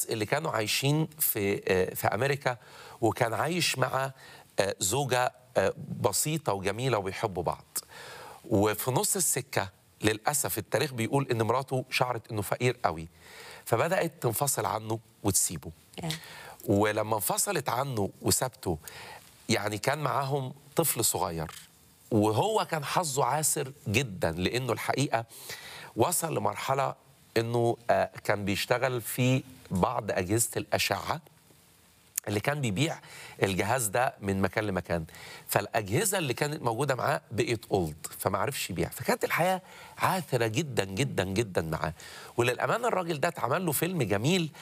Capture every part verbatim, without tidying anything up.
اللي كانوا عايشين في في أمريكا، وكان عايش مع زوجة بسيطة وجميلة وبيحبوا بعض. وفي نص السكة للأسف التاريخ بيقول إن مراته شعرت إنه فقير قوي، فبدأت تنفصل عنه وتسيبه. ولما انفصلت عنه وسابته، يعني كان معاهم طفل صغير، وهو كان حظه عاسر جدا، لأنه الحقيقة وصل لمرحلة إنه كان بيشتغل في بعض أجهزة الأشعة اللي كان بيبيع الجهاز ده من مكان لمكان، فالأجهزة اللي كانت موجودة معاه بقت أولد، فما عرفش يبيع، فكانت الحياة عاثرة جدا جدا جدا معاه. وللأمانة الراجل ده اتعمل له فيلم جميل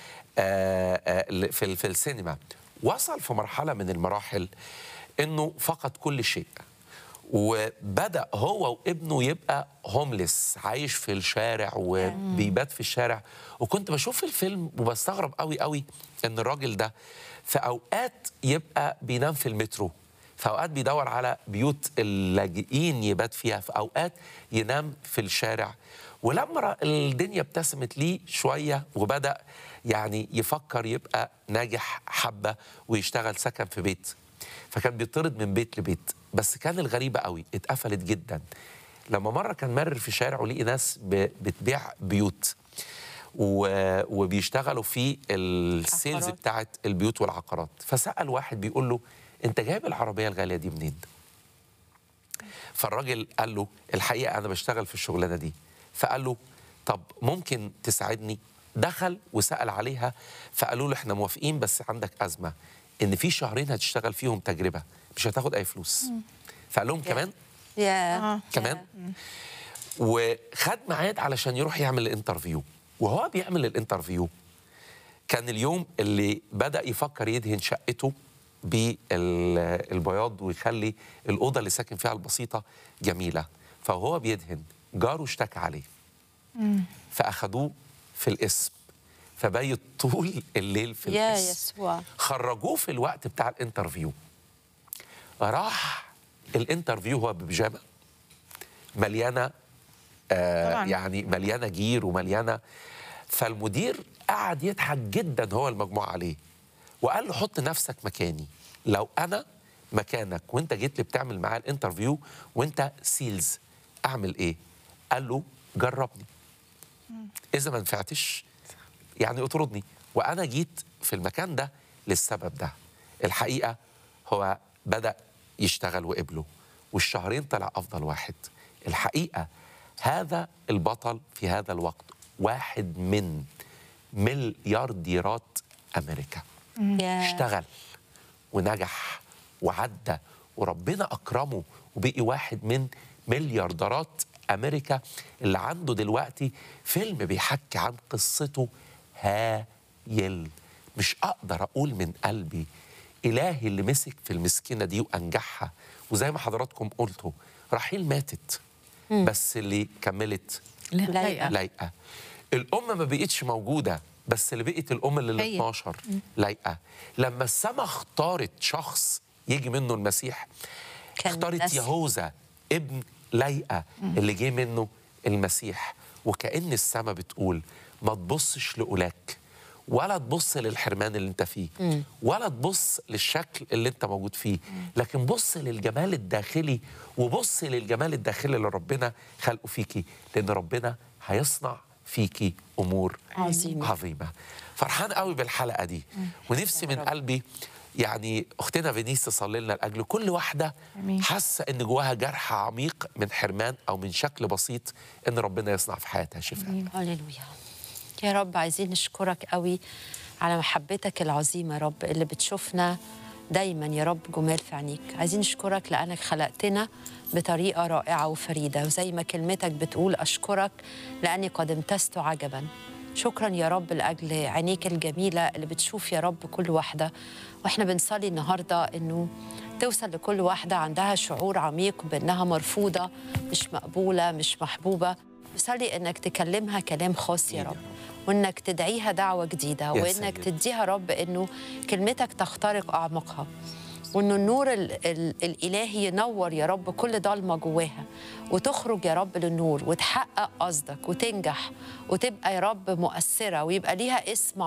في في السينما. وصل في مرحلة من المراحل إنه فقد كل شيء، وبدأ هو وابنه يبقى هوملس، عايش في الشارع وبيبات في الشارع. وكنت بشوف الفيلم وبستغرب قوي قوي إن الراجل ده في أوقات يبقى بينام في المترو، في أوقات بيدور على بيوت اللاجئين يبات فيها، في أوقات ينام في الشارع. ولما الدنيا ابتسمت ليه شوية وبدأ يعني يفكر يبقى ناجح حبة ويشتغل سكن في بيت، فكان بيطرد من بيت لبيت. بس كان الغريبة قوي اتقفلت جدا لما مرة كان مرر في شارع ولقي ناس بتبيع بيوت وبيشتغلوا في السيلز بتاعت البيوت والعقارات. فسأل واحد بيقول له انت جايب العربية الغالية دي منين؟ فالراجل قال له الحقيقة أنا بشتغل في الشغلانة دي. فقال له طب ممكن تساعدني؟ دخل وسأل عليها، فقالوا له احنا موافقين بس عندك أزمة، إن في شهرين هتشتغل فيهم تجربة مش هتاخد أي فلوس. فقال لهم كمان؟ yeah. كمان؟ yeah. وخد ميعاد علشان يروح يعمل الانترفيو. وهو بيعمل الانترفيو كان اليوم اللي بدأ يفكر يدهن شقته بالبياض ويخلي الأوضة اللي ساكن فيها البسيطة جميلة. فهو بيدهن جاره اشتكى عليه، فأخدوه في القسم، فبيت طول الليل في القسم. خرجوه في الوقت بتاع الانترفيو، راح الانترفيو هو ببيجامه مليانه آه يعني مليانه جير ومليانه. فالمدير قعد يضحك جدا هو المجموعه عليه، وقال له حط نفسك مكاني، لو انا مكانك وانت جيت لي بتعمل معايا الانترفيو وانت سيلز اعمل ايه؟ قال له جربني، اذا ما نفعتش يعني اطردني. وانا جيت في المكان ده للسبب ده. الحقيقه هو بدأ يشتغل وقبله، والشهرين طلع افضل واحد. الحقيقه هذا البطل في هذا الوقت واحد من مليارديرات امريكا. yeah. اشتغل ونجح وعدى وربنا اكرمه وبقي واحد من مليارديرات امريكا، اللي عنده دلوقتي فيلم بيحكي عن قصته هايل. مش اقدر اقول من قلبي إلهي اللي مسك في المسكينة دي وأنجحها. وزي ما حضراتكم قلتوا رحيل ماتت، مم. بس اللي كملت لايقة. لايقة. الأم ما بقيتش موجودة، بس اللي بقيت الأم اللي الاثناشر لايقة. لما السماء اختارت شخص يجي منه المسيح، اختارت يهوذا ابن لايقة اللي جه منه المسيح. وكأن السماء بتقول ما تبصش لأولاك، ولا تبص للحرمان اللي انت فيه، مم. ولا تبص للشكل اللي انت موجود فيه، لكن بص للجمال الداخلي، وبص للجمال الداخلي اللي ربنا خلقه فيكي، لان ربنا هيصنع فيكي امور عظيمه عظيمه. فرحان قوي بالحلقه دي، مم. ونفسي من قلبي يعني اختنا فينيس تصلي لنا لاجل كل واحده حاسه ان جواها جرح عميق من حرمان او من شكل بسيط، ان ربنا يصنع في حياتها شفاء. هللويا يا رب. عايزين نشكرك قوي على محبتك العظيمة يا رب، اللي بتشوفنا دايما يا رب جمال في عينيك. عايزين نشكرك لأنك خلقتنا بطريقة رائعة وفريدة، وزي ما كلمتك بتقول أشكرك لأني قد امتزت عجبا. شكرا يا رب لأجل عينيك الجميلة اللي بتشوف يا رب كل واحدة. وإحنا بنصلي النهاردة إنه توصل لكل واحدة عندها شعور عميق بأنها مرفوضة، مش مقبولة، مش محبوبة. بصلي إنك تكلمها كلام خاص يا رب، وإنك تدعيها دعوة جديدة، وإنك تديها رب إنه كلمتك تخترق أعماقها، وإنه النور ال ال الإلهي ينور يا رب كل ضلمة جواها، وتخرج يا رب للنور وتحقق قصدك وتنجح وتبقى يا رب مؤثرة ويبقى ليها اسم